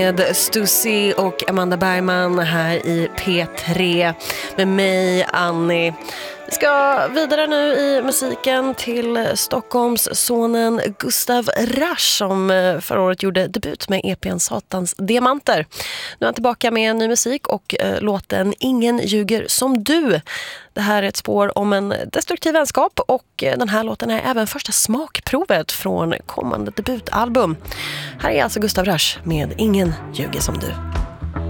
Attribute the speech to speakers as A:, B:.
A: Med Stussy och Amanda Bergman här i P3 med mig, Annie. Vi ska vidare nu i musiken till Stockholms sonen Gustav Rasch som förra året gjorde debut med EP:n Satans Diamanter. Nu är han tillbaka med ny musik och låten Ingen ljuger som du. Det här är ett spår om en destruktiv vänskap och den här låten är även första smakprovet från kommande debutalbum. Här är alltså Gustav Rasch med Ingen ljuger som du.